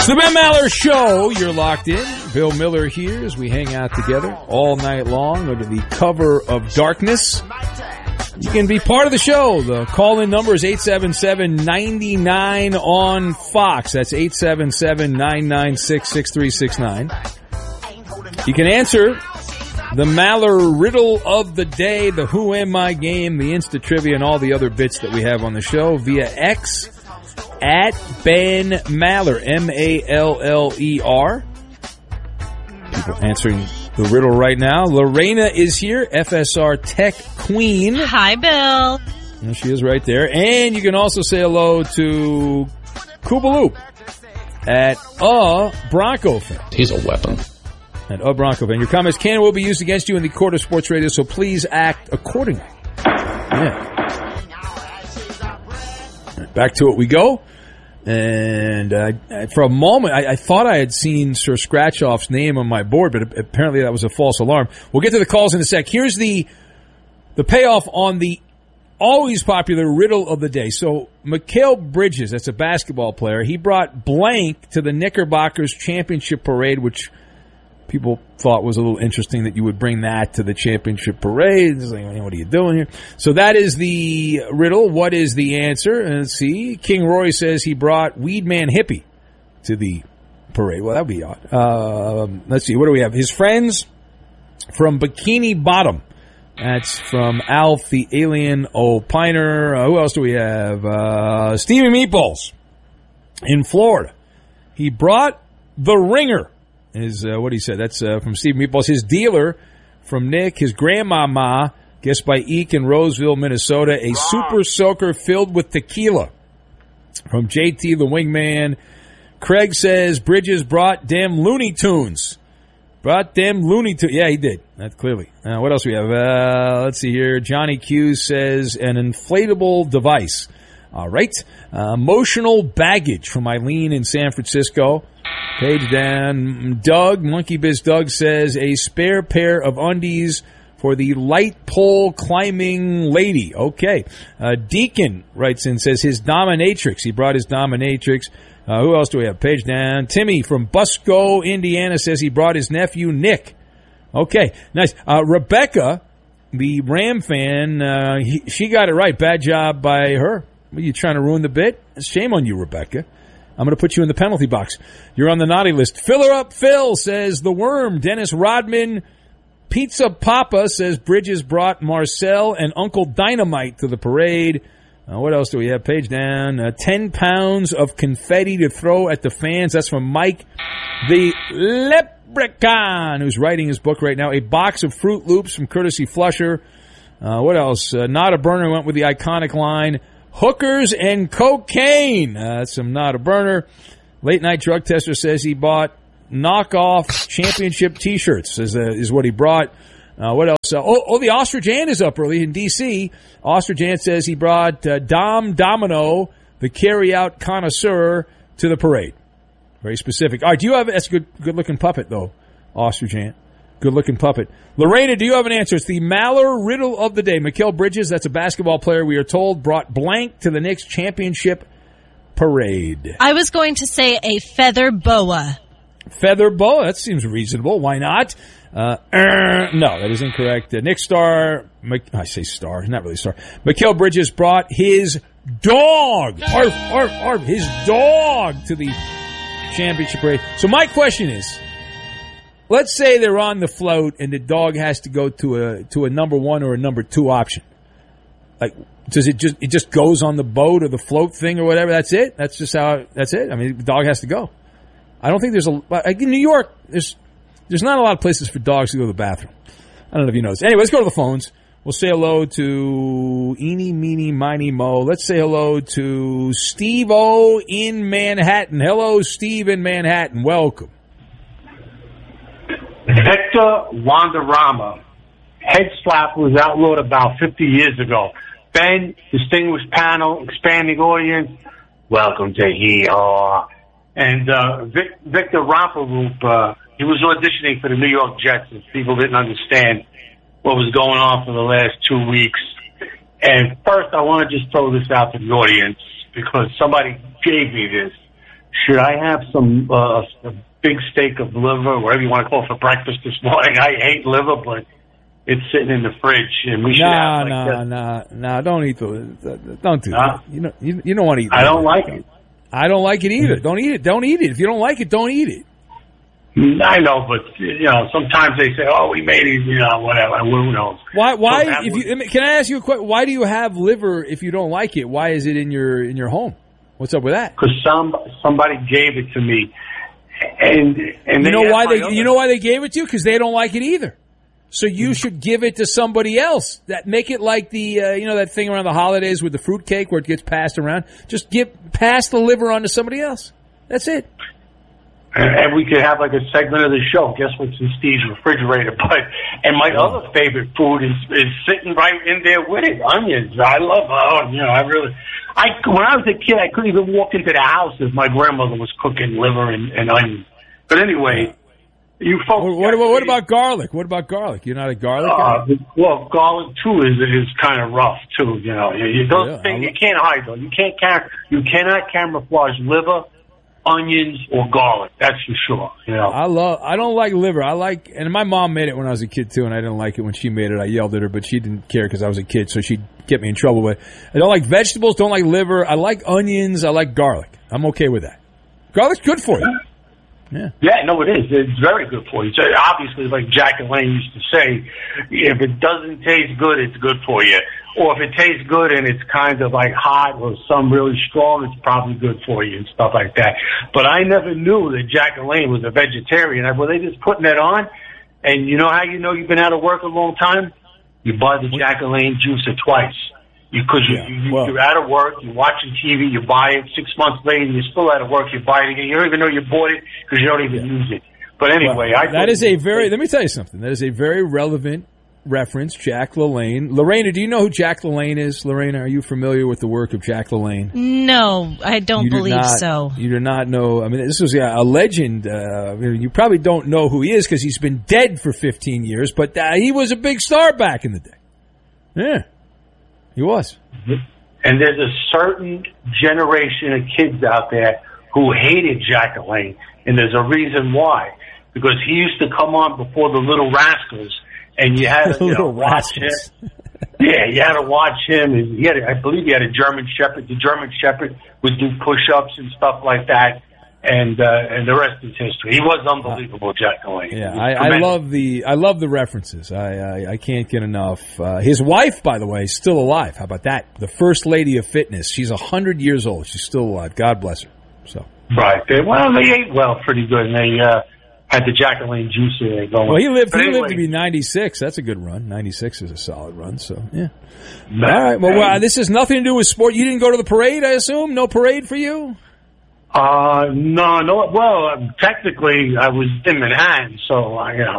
It's the Ben Maller Show. You're locked in. Bill Miller here as we hang out together all night long under the cover of darkness. You can be part of the show. The call-in number is 877-99 on Fox. That's 877-996-6369. You can answer the Maller riddle of the day, the Who Am I game, the Insta Trivia, and all the other bits that we have on the show via X at Ben Maller, M-A-L-L-E-R. People answering the riddle right now. Lorena is here, FSR Tech Queen. Hi, Bill. And she is right there. And you can also say hello to Koopaloop at Bronco fan. He's a weapon. At Bronco fan. Your comments can and will be used against you in the court of sports radio, so please act accordingly. Yeah. Back to it we go. And for a moment, I thought I had seen Sir Scratchoff's name on my board, but apparently that was a false alarm. We'll get to the calls in a sec. Here's the payoff on the always popular riddle of the day. So Mikal Bridges, that's a basketball player, he brought blank to the Knickerbockers championship parade, which people thought was a little interesting that you would bring that to the championship parade. It's like, what are you doing here? So that is the riddle. What is the answer? And let's see. King Roy says he brought Weedman Hippie to the parade. Well, that would be odd. Let's see. What do we have? His friends from Bikini Bottom. That's from Alf the Alien Opiner. Who else do we have? Stevie Meatballs in Florida. He brought the Ringer. Is what he said. That's from Steve Meatballs. His dealer from Nick, his grandmama, guessed by Eek in Roseville, Minnesota, a super soaker filled with tequila. From JT the Wingman. Craig says Bridges brought them Looney Tunes. Brought them Looney Tunes. Yeah, he did. That's clearly. What else we have? Let's see here. Johnny Q says an inflatable device. All right. Emotional baggage from Eileen in San Francisco. Page down. Doug, Monkey Biz Doug says a spare pair of undies for the light pole climbing lady. Okay. Deacon writes in, says his dominatrix. He brought his dominatrix. Who else do we have? Page down. Timmy from Busco, Indiana says he brought his nephew Nick. Okay. Nice. Rebecca, the Ram fan, she got it right. Bad job by her. Are you trying to ruin the bit? Shame on you, Rebecca. I'm going to put you in the penalty box. You're on the naughty list. Filler up Phil says the Worm. Dennis Rodman. Pizza Papa says Bridges brought Marcel and Uncle Dynamite to the parade. What else do we have? Page down. 10 pounds of confetti to throw at the fans. That's from Mike the Leprechaun, who's writing his book right now. A box of Fruit Loops from Courtesy Flusher. What else? Not a Burner went with the iconic line, hookers and cocaine. That's some Not a Burner. Late Night Drug Tester says he bought knockoff championship T-shirts, is what he brought. What else? The Ostrich Ant is up early in D.C. Ostrich Ant says he brought Dom Domino, the carry-out connoisseur, to the parade. Very specific. All right, do you have... That's a good-looking puppet, though, Ostrich Ant. Good-looking puppet. Lorena, do you have an answer? It's the Maller riddle of the day. Mikal Bridges, that's a basketball player, we are told, brought blank to the Knicks championship parade. I was going to say a feather boa. Feather boa? That seems reasonable. Why not? No, that is incorrect. Nick Star, I say star, not really star. Mikal Bridges brought his dog, his dog to the championship parade. So my question is, let's say they're on the float and the dog has to go to a number one or a number two option. Like, does it just goes on the boat or the float thing or whatever? That's it? That's just how, that's it? I mean, the dog has to go. I don't think there's like in New York, there's not a lot of places for dogs to go to the bathroom. I don't know if you know this. Anyway, let's go to the phones. We'll say hello to Eeny, Meeny, Miny, Mo. Let's say hello to Steve-O in Manhattan. Hello, Steve in Manhattan. Welcome. Victor Wanderama. Head slap was outlawed about 50 years ago. Ben, distinguished panel, expanding audience, welcome to here. And Victor Romperoop, he was auditioning for the New York Jets, and people didn't understand what was going on for the last 2 weeks. And first, I want to just throw this out to the audience, because somebody gave me this. should I have some a big steak of liver, whatever you want to call it, for breakfast this morning? I hate liver, but it's sitting in the fridge, and we should have No, don't eat don't do that. You don't want to eat. I don't like it. I don't like it either. Don't eat it. Don't eat it. If you don't like it, don't eat it. I know, but sometimes they say, "Oh, we made it," whatever. Who knows? Why? Can I ask you a question? Why do you have liver if you don't like it? Why is it in your home? What's up with that? Because somebody gave it to me, and you know why they gave it to you? Because they don't like it either. So you should give it to somebody else. Make it like the that thing around the holidays with the fruitcake where it gets passed around. Just pass the liver on to somebody else. That's it. And we could have like a segment of the show. Guess what's in Steve's refrigerator? And my other favorite food is sitting right in there with it. Onions. I love. When I was a kid, I couldn't even walk into the house if my grandmother was cooking liver and onions. But anyway, you folks. What about garlic? What about garlic? You're not a garlic guy? Well, garlic too is kind of rough too. Those things you can't hide though. You cannot camouflage liver, onions, or garlic. That's for sure. I don't like liver. And my mom made it when I was a kid too, and I didn't like it when she made it. I yelled at her, but she didn't care because I was a kid, so she'd get me in trouble. But I don't like vegetables. Don't like liver. I like onions. I like garlic. I'm okay with that. Garlic's good for you. Yeah, no, it is. It's very good for you. So obviously, like Jack and Lane used to say, if it doesn't taste good, it's good for you. Or if it tastes good and it's kind of like hot or some really strong, it's probably good for you and stuff like that. But I never knew that Jack and Lane was a vegetarian. Were they just putting that on? And you know how you know you've been out of work a long time? You buy the Jack and Lane juicer twice. Because you're out of work, you're watching TV, you buy it, 6 months later, you're still out of work, you buy it again. You don't even know you bought it because you don't even use it. But anyway, let me tell you something. That is a very relevant reference, Jack LaLanne. Lorena, do you know who Jack LaLanne is? Lorena, are you familiar with the work of Jack LaLanne? No, I don't believe so. You do not know. I mean, this was a legend. You probably don't know who he is because he's been dead for 15 years, but he was a big star back in the day. Yeah. He was. And there's a certain generation of kids out there who hated Jack LaLanne, and there's a reason why. Because he used to come on before the Little Rascals, and you had to watch him. Yeah, you had to watch him. I believe he had a German Shepherd. The German Shepherd would do push-ups and stuff like that. And the rest is history. He was unbelievable, Jack LaLanne. Yeah, I love the references. I can't get enough. His wife, by the way, is still alive. How about that? The first lady of fitness. She's 100 years old. She's still alive. God bless her. So right. They ate well, pretty good, and they had the Jack LaLanne juicer going. Well, he lived to be 96. That's a good run. 96 is a solid run. So yeah. All right. Well, this has nothing to do with sport. You didn't go to the parade, I assume. No parade for you. No. Well, technically, I was in Manhattan, so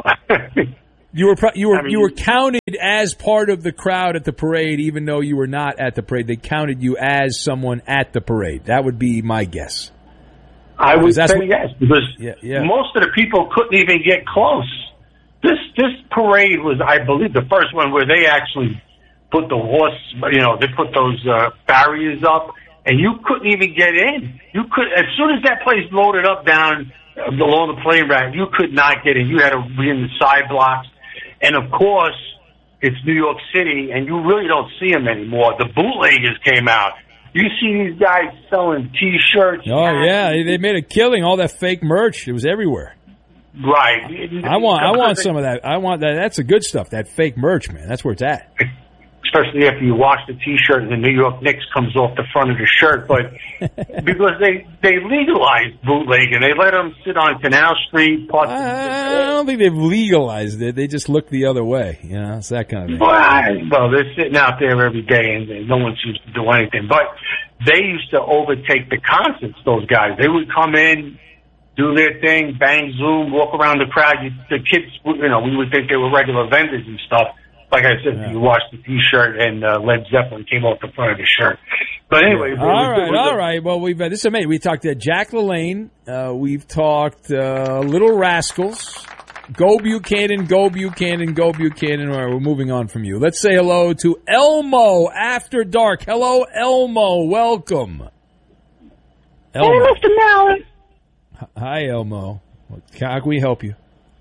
you were counted as part of the crowd at the parade, even though you were not at the parade. They counted you as someone at the parade. That would be my guess. I would say yes, because most of the people couldn't even get close. This parade was, I believe, the first one where they actually put the horse. They put those barriers up. And you couldn't even get in. As soon as that place loaded up down below the plane rack, you could not get in. You had to be in the side blocks. And of course, it's New York City, and you really don't see them anymore. The bootleggers came out. You see these guys selling T-shirts. Oh yeah, they made a killing. All that fake merch, it was everywhere. Right. I want some of that. I want that. That's the good stuff. That fake merch, man. That's where it's at. Especially after you wash the T-shirt and the New York Knicks comes off the front of the shirt. But because they legalized bootlegging. They let them sit on Canal Street. I don't think they've legalized it. They just look the other way. It's that kind of thing. Well, they're sitting out there every day and no one seems to do anything. But they used to overtake the concerts, those guys. They would come in, do their thing, bang, zoom, walk around the crowd. The kids, we would think they were regular vendors and stuff. Like I said, you watched the T-shirt and Led Zeppelin came off the front of the shirt. But anyway. All right. Well, this is amazing. We talked to Jack LaLanne. We've talked Little Rascals. Go Buchanan. All right, we're moving on from you. Let's say hello to Elmo after dark. Hello, Elmo. Welcome. Elmo. Hey, Mr. Mallard. Hi, Elmo. How can we help you?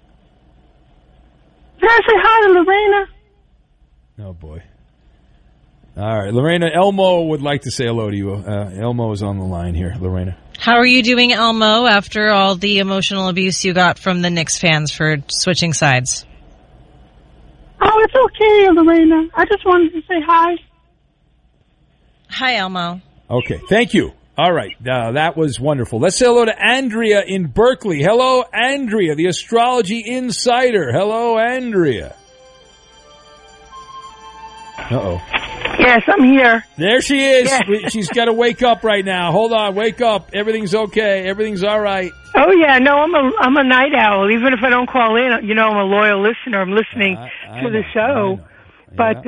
Can I say hi to Lorena? Oh, boy. All right, Lorena, Elmo would like to say hello to you. Elmo is on the line here, Lorena. How are you doing, Elmo, after all the emotional abuse you got from the Knicks fans for switching sides? Oh, it's okay, Lorena. I just wanted to say hi. Hi, Elmo. Okay, thank you. All right, that was wonderful. Let's say hello to Andrea in Berkeley. Hello, Andrea, the Astrology Insider. Hello, Andrea. Uh-oh. Yes, I'm here. There she is. Yes. She's got to wake up right now. Hold on, wake up. Everything's okay. Everything's all right. Oh yeah, no, I'm a night owl. Even if I don't call in, you know, I'm a loyal listener. I'm listening to the show. But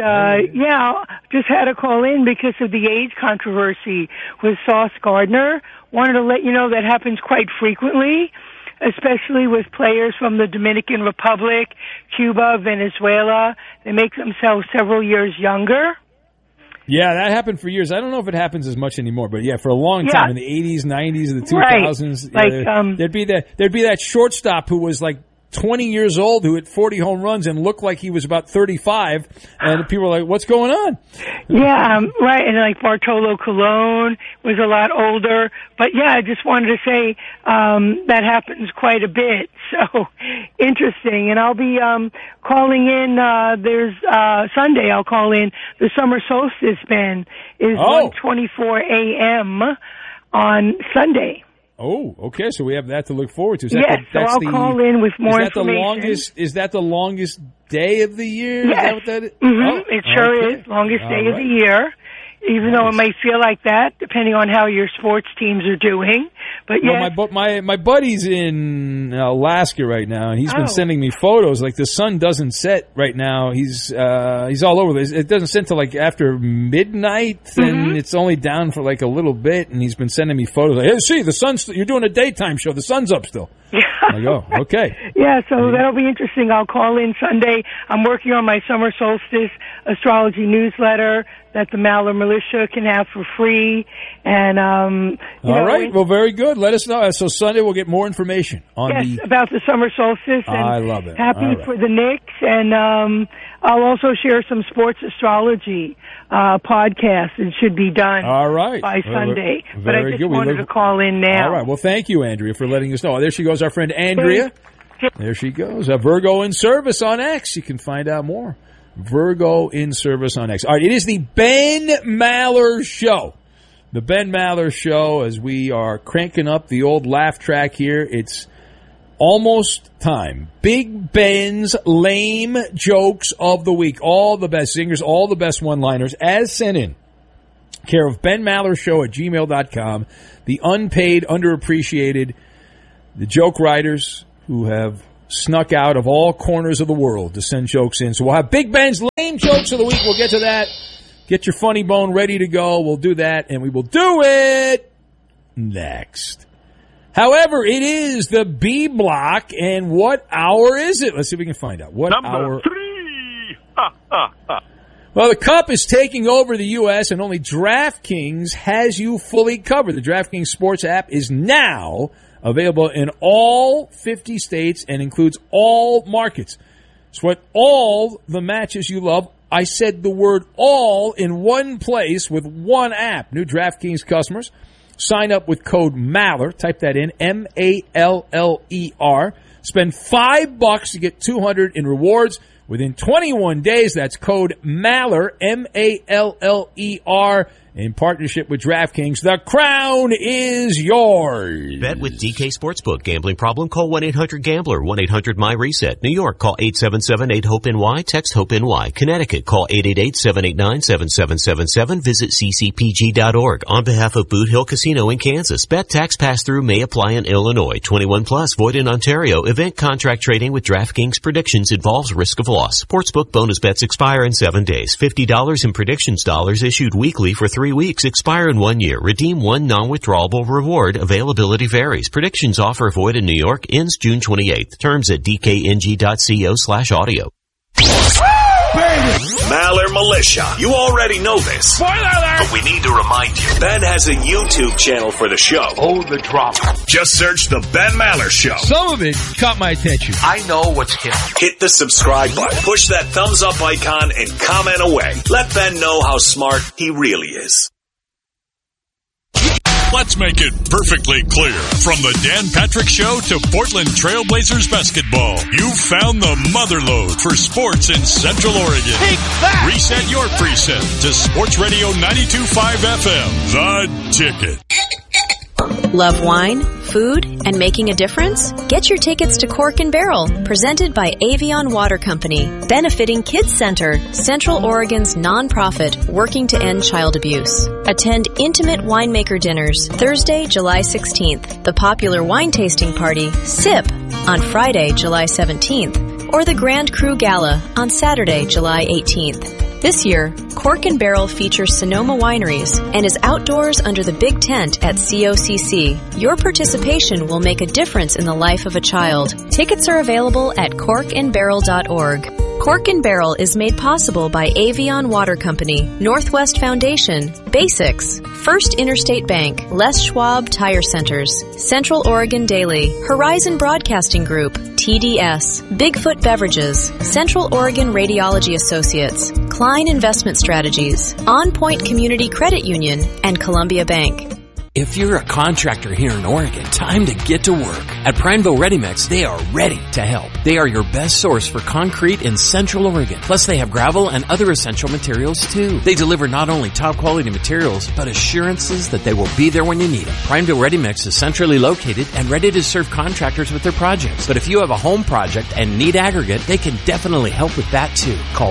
just had to call in because of the age controversy with Sauce Gardner. Wanted to let you know that happens quite frequently, especially with players from the Dominican Republic, Cuba, Venezuela. They make themselves several years younger. Yeah, that happened for years. I don't know if it happens as much anymore, but yeah, for a long time in the 80s, 90s, the 2000s, right. There'd be that shortstop who was like 20 years old who hit 40 home runs and looked like he was about 35, and people were like, what's going on? Yeah, right, and like Bartolo Colon was a lot older, but yeah, I just wanted to say that happens quite a bit, so interesting, and I'll be calling in, there's Sunday, I'll call in the summer solstice, Ben, is 1:24 a.m. on Sunday. Oh, okay. So we have that to look forward to. Yes, so I'll call in with more information. Is that the longest day of the year? Yes. Is that what that is? Mm-hmm. It sure is. Longest day of the year. Even though it may feel like that, depending on how your sports teams are doing. But yeah, my buddy's in Alaska right now, and he's been sending me photos. Like the sun doesn't set right now. He's all over this. It doesn't set till like after midnight, and it's only down for like a little bit. And he's been sending me photos. Like, hey, see, the sun's. You're doing a daytime show. The sun's up still. I go, okay. Yeah, so that'll be interesting. I'll call in Sunday. I'm working on my summer solstice astrology newsletter that the Maller Militia can have for free. And all right, well, very good. Let us know. So Sunday we'll get more information on about the summer solstice. And I love it. Happy for the Knicks, and I'll also share some sports astrology podcasts. It should be done by Sunday. But I just wanted to call in now. All right. Well, thank you, Andrea, for letting us know. Oh, there she goes, our friend Andrea. There she goes. Virgo in Service on X. You can find out more. Virgo in Service on X. All right. It is the Ben Maller Show. The Ben Maller Show, as we are cranking up the old laugh track here. It's almost time. Big Ben's lame jokes of the week. All the best singers, all the best one-liners, as sent in. Care of benmallershow@gmail.com. The unpaid, underappreciated, the joke writers who have snuck out of all corners of the world to send jokes in. So we'll have Big Ben's lame jokes of the week. We'll get to that. Get your funny bone ready to go. We'll do that, and we will do it next. However, it is the B block, and what hour is it? Let's see if we can find out. What hour? Number 3. Well, the Cup is taking over the U.S., and only DraftKings has you fully covered. The DraftKings Sports app is now available in all 50 states and includes all markets. Sweat all the matches you love. I said the word all in one place with one app. New DraftKings customers, sign up with code MALLER. Type that in, MALLER. Spend $5 to get $200 in rewards within 21 days. That's code MALLER, MALLER, in partnership with DraftKings. The crown is yours. Bet with DK Sportsbook. Gambling problem? Call 1-800-GAMBLER. 1-800-MY-RESET. New York, call 877-8-HOPE-NY. Text HOPE-NY. Connecticut, call 888-789-7777. Visit ccpg.org. On behalf of Boot Hill Casino in Kansas, bet tax pass-through may apply in Illinois. 21 plus, void in Ontario. Event contract trading with DraftKings predictions involves risk of loss. Sportsbook bonus bets expire in 7 days. $50 in predictions dollars issued weekly for 3 weeks. Expire in 1 year. Redeem one non-withdrawable reward. Availability varies. Predictions offer void in New York. Ends June 28th. Terms at dkng.co/audio. Maller Militia. You already know this. Spoiler alert! But we need to remind you, Ben has a YouTube channel for the show. Oh, the drama. Just search The Ben Maller Show. Some of it caught my attention. I know what's hip. Hit the subscribe button, push that thumbs up icon, and comment away. Let Ben know how smart he really is. Let's make it perfectly clear. From the Dan Patrick Show to Portland Trailblazers basketball, you've found the motherlode for sports in Central Oregon. Take that! Reset your preset to Sports Radio 92.5 FM, The Ticket. Love wine, food, and making a difference? Get your tickets to Cork and Barrel, presented by Avion Water Company, benefiting Kids Center, Central Oregon's nonprofit working to end child abuse. Attend intimate winemaker dinners Thursday, July 16th, the popular wine tasting party, SIP, on Friday, July 17th, or the Grand Cru Gala on Saturday, July 18th. This year, Cork and Barrel features Sonoma Wineries and is outdoors under the big tent at COCC. Your participation will make a difference in the life of a child. Tickets are available at corkandbarrel.org. Cork and Barrel is made possible by Avion Water Company, Northwest Foundation, Basics, First Interstate Bank, Les Schwab Tire Centers, Central Oregon Daily, Horizon Broadcasting Group, TDS, Bigfoot Beverages, Central Oregon Radiology Associates, Klein Investment Strategies, On Point Community Credit Union, and Columbia Bank. If you're a contractor here in Oregon, time to get to work. At Prineville Ready Mix, they are ready to help. They are your best source for concrete in Central Oregon. Plus, they have gravel and other essential materials, too. They deliver not only top-quality materials, but assurances that they will be there when you need them. Prineville Ready Mix is centrally located and ready to serve contractors with their projects. But if you have a home project and need aggregate, they can definitely help with that, too. Call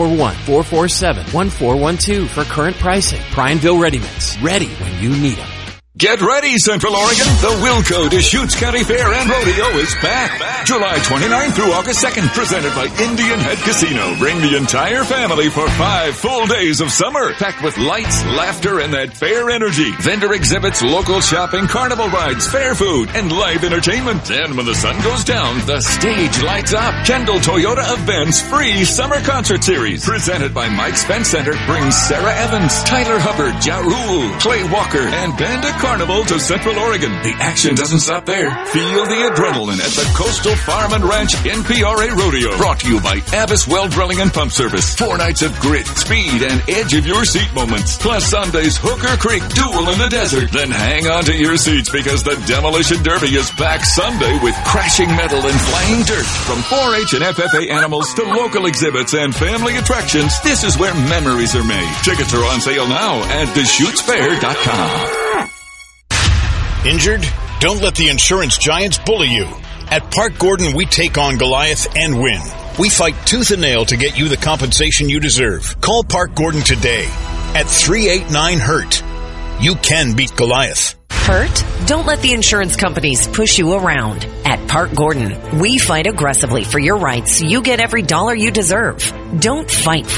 541-447-1412 for current pricing. Prineville Ready Mix. Ready when you need them. Get ready, Central Oregon. The Wilco Deschutes County Fair and Rodeo is back. July 29th through August 2nd, presented by Indian Head Casino. Bring the entire family for 5 full days of summer, packed with lights, laughter, and that fair energy. Vendor exhibits, local shopping, carnival rides, fair food, and live entertainment. And when the sun goes down, the stage lights up. Kendall Toyota Events free summer concert series, presented by Mike Spence Center, brings Sarah Evans, Tyler Hubbard, Ja Rule, Clay Walker, and Bandit Carnival to Central Oregon. The action doesn't stop there. Feel the adrenaline at the Coastal Farm and Ranch NPRA Rodeo. Brought to you by Abbas Well Drilling and Pump Service. 4 nights of grit, speed, and edge of your seat moments. Plus Sunday's Hooker Creek Duel in the Desert. Then hang on to your seats because the Demolition Derby is back Sunday with crashing metal and flying dirt. From 4-H and FFA animals to local exhibits and family attractions, this is where memories are made. Tickets are on sale now at DeschutesFair.com. Injured? Don't let the insurance giants bully you. At Park Gordon, we take on Goliath and win. We fight tooth and nail to get you the compensation you deserve. Call Park Gordon today at 389-HURT. You can beat Goliath. Hurt? Don't let the insurance companies push you around. At Park Gordon, we fight aggressively for your rights so you get every dollar you deserve. Don't fight